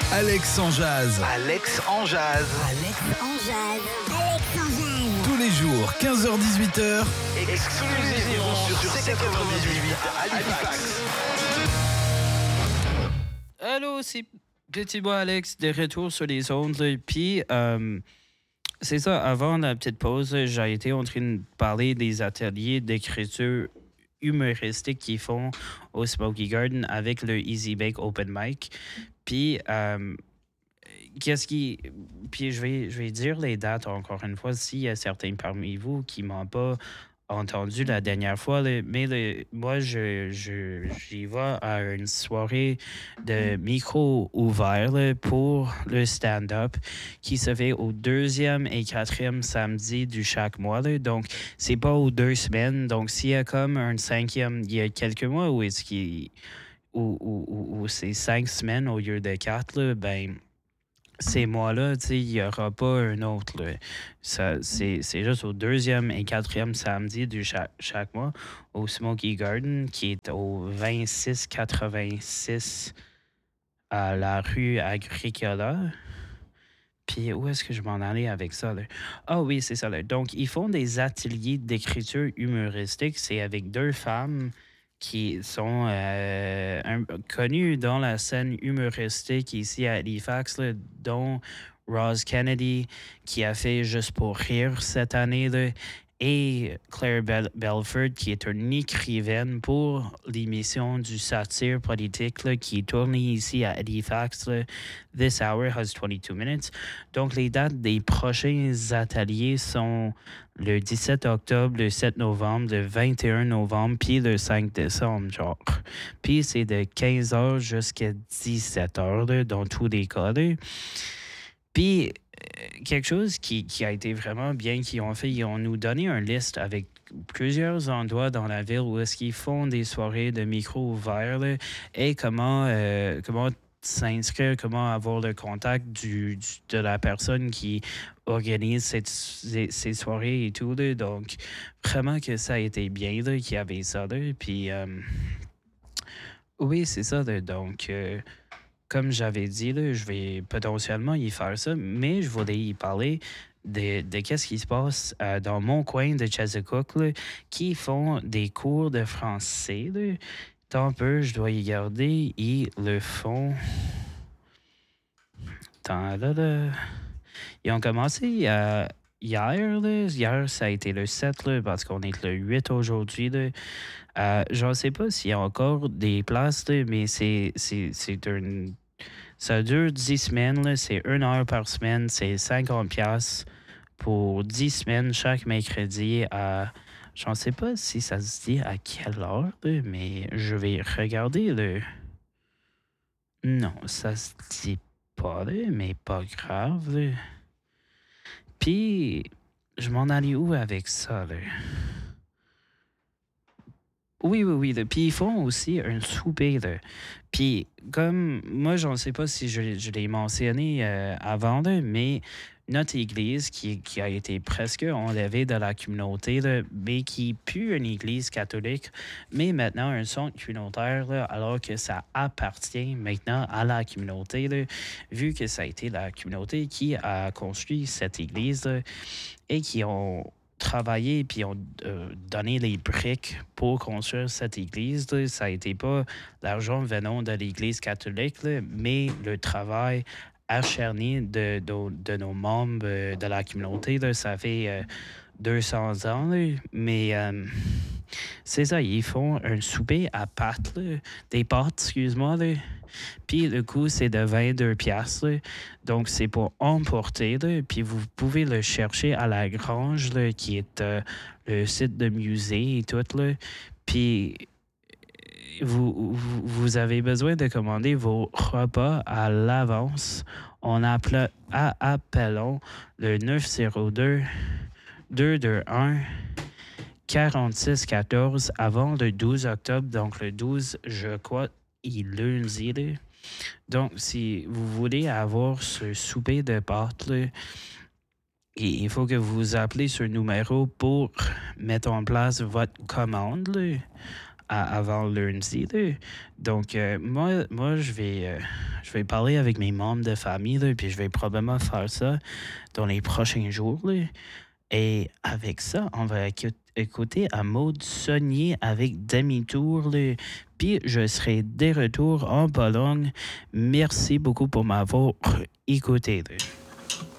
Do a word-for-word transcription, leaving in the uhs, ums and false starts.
Alex en jazz. Alex en jazz. Alex en jazz. Alex en jazz. Tous les jours, quinze heures dix-huit heures. Exclusivement sur C quatre-vingt-dix-huit à Halifax. Allô, c'est Petit Bois Alex de retour sur les ondes. là. Puis, euh, c'est ça, avant la petite pause, j'ai été en train de parler des ateliers d'écriture humoristique qu'ils font au Smoky Garden avec le Easy Bake Open Mic. Puis, euh, qu'est-ce qui. Puis, je vais, je vais dire les dates encore une fois, s'il y a certains parmi vous qui m'ont pas entendu la dernière fois, là, mais le- moi, je, je, j'y vais à une soirée de micro ouvert là, pour le stand-up qui se fait au deuxième et quatrième samedi du chaque mois. là. Donc, c'est pas aux deux semaines. Donc, s'il y a comme un cinquième, il y a quelques mois où est-ce qu'il où, où, où- où c'est cinq semaines au lieu de quatre, là, ben, ces mois-là, tu sais, il n'y aura pas un autre. là. Ça, c'est, c'est juste au deuxième et quatrième samedi de chaque, chaque mois au Smoky Garden, qui est au vingt-six quatre-vingt-six à la rue Agricola. Puis où est-ce que je m'en allais avec ça? là? Ah oui, c'est ça. là. Donc, ils font des ateliers d'écriture humoristique. C'est avec deux femmes qui sont euh, un- connues dans la scène humoristique ici à Halifax, là, dont Roz Kennedy, qui a fait Juste pour rire cette année, là, et Claire Bel- Belford, qui est une écrivaine pour l'émission du satire politique là, qui est tournée ici à Halifax. là. This hour has twenty-two minutes. Donc, les dates des prochains ateliers sont le dix-sept octobre, le sept novembre, le vingt et un novembre, puis le cinq décembre, genre. Puis c'est de quinze heures jusqu'à dix-sept heures, là, dans tous les cas. là. Puis, euh, quelque chose qui, qui a été vraiment bien qu'ils ont fait, ils ont nous donné une liste avec plusieurs endroits dans la ville où est-ce qu'ils font des soirées de micro ouverts là, et comment, euh, comment s'inscrire, comment avoir le contact du, du- de la personne qui organise cette- ces, ces soirées et tout. là. Donc, vraiment que ça a été bien là, qu'il y avait ça. là. Puis, euh, oui, c'est ça. là. Donc, euh, comme j'avais dit, là, je vais potentiellement y faire ça, mais je voulais y parler de, de qu'est-ce qui se passe euh, dans mon coin de Chesapeake, là, qui font des cours de français. Là. Tant peu, je dois y garder. Ils le font. Tant là, là. Ils ont commencé euh, hier. Là. Hier, ça a été le sept, là, parce qu'on est le huit aujourd'hui. Là. Euh, je ne sais pas s'il y a encore des places, là, mais c'est, c'est, c'est une. Ça dure dix semaines, là, c'est une heure par semaine, c'est cinquante piastres pour dix semaines chaque mercredi à. Je ne sais pas si ça se dit à quelle heure, là, mais je vais regarder le. Non, ça se dit pas, là, mais pas grave. là. Puis, je m'en allais où avec ça, là? Oui, oui, oui. là. Puis ils font aussi un souper. Là. Puis comme moi, je ne sais pas si je, je l'ai mentionné euh, avant, là, mais notre église qui, qui a été presque enlevée de la communauté, là, mais qui pue une église catholique, mais maintenant un centre communautaire, là, alors que ça appartient maintenant à la communauté, là, vu que ça a été la communauté qui a construit cette église là, et qui ont travaillé puis ont euh, donné les briques pour construire cette église. là. Ça a été pas l'argent venant de l'Église catholique, là, mais le travail acharné de, de, de nos membres euh, de la communauté. là. Ça fait euh, deux cents ans, là. mais euh, c'est ça, ils font un souper à pâtes, là. des pâtes, excuse-moi, là. Puis le coût, c'est de vingt-deux piastres. là. Donc, c'est pour emporter. là. Puis vous pouvez le chercher à la Grange, là, qui est euh, le site de musée et tout. Là. Puis vous, vous, vous avez besoin de commander vos repas à l'avance en appela- à- appelant le neuf zéro deux, deux deux un, quarante-six quatorze avant le douze octobre. Donc, le douze, je crois, est lundi. là. Donc, si vous voulez avoir ce souper de pâtes, là, il il faut que vous appelez ce numéro pour mettre en place votre commande. là. à- avant lundi. Là. Donc, euh, moi, moi je, vais, euh, je vais parler avec mes membres de famille, là, puis je vais probablement faire ça dans les prochains jours. Là. Et avec ça, on va écou- écouter à mode Sonier avec Demi-Tour. Là. Puis je serai de retour en Pologne. Merci beaucoup pour m'avoir écouté. Là.